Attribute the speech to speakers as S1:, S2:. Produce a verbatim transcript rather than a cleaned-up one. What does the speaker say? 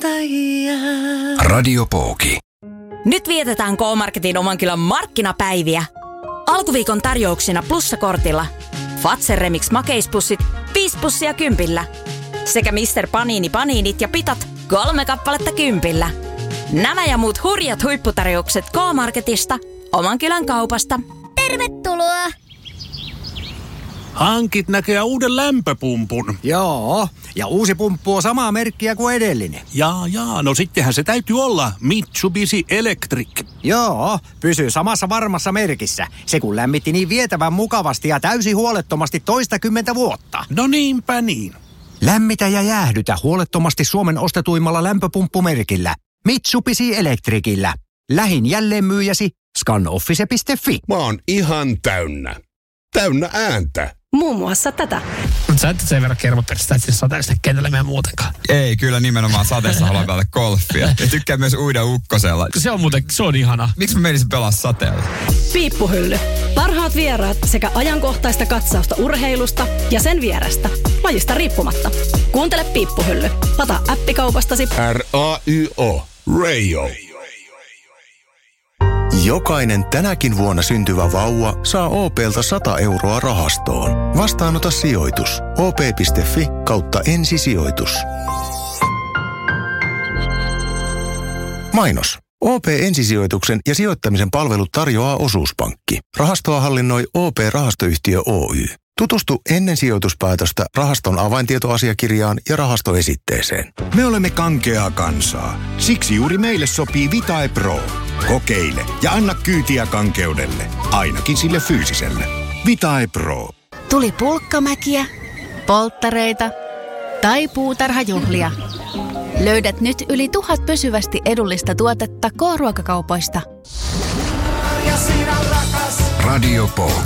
S1: kuluttajia.
S2: Radio Pooki.
S3: Nyt vietetään K-Marketin oman kylän markkinapäiviä. Alkuviikon tarjouksina plussakortilla. Fazer Remix makeispussit, viisi pussia kympillä. Sekä mister Panini paniinit ja pitat, kolme kappaletta kympillä. Nämä ja muut hurjat huipputarjoukset K-Marketista, oman kylän kaupasta.
S4: Tervetuloa!
S5: Hankit näköjään uuden lämpöpumpun.
S6: Joo, ja uusi pumppu on samaa merkkiä kuin edellinen.
S5: Jaa, jaa, no sittenhän se täytyy olla Mitsubishi Electric.
S6: Joo, pysyy samassa varmassa merkissä. Se kun lämmitti niin vietävän mukavasti ja täysin huolettomasti toistakymmentä vuotta.
S5: No niinpä niin.
S6: Lämmitä ja jäähdytä huolettomasti Suomen ostetuimmalla lämpöpumppumerkillä. Mitsubishi Electricillä. Lähin jälleenmyyjäsi scanoffice piste fi.
S7: Mä oon ihan täynnä. Täynnä ääntä.
S8: Muun muassa tätä. Mutta sä et sen verran kermoperistä, että siis sateellista kentällä meidän muutenkaan.
S9: Ei, kyllä nimenomaan sateessa haluan pelata golfia. Ja tykkään myös uida ukkosella.
S8: Se on muuten, se on ihana.
S9: Miksi mä menisin pelaa sateella?
S10: Piippuhylly. Parhaat vieraat sekä ajankohtaista katsausta urheilusta ja sen vierestä. Lajista riippumatta. Kuuntele Piippuhylly. Lataa appikaupastasi.
S7: R A Y O. Radio.
S11: Jokainen tänäkin vuonna syntyvä vauva saa O P:ltä sata euroa rahastoon. Vastaanota sijoitus. O P piste fi kautta ensisijoitus. Mainos. O P ensisijoituksen ja sijoittamisen palvelut tarjoaa Osuuspankki. Rahastoa hallinnoi O P-rahastoyhtiö Oy. Tutustu ennen sijoituspäätöstä rahaston avaintietoasiakirjaan ja rahastoesitteeseen.
S12: Me olemme kankeaa kansaa. Siksi juuri meille sopii Vitae Pro. Kokeile ja anna kyytiä kankeudelle. Ainakin sille fyysiselle. Vitae Pro.
S4: Tuli pulkkamäkiä, polttareita tai puutarhajuhlia. Löydät nyt yli tuhat pysyvästi edullista tuotetta K-ruokakaupoista.
S2: Radio Pooki.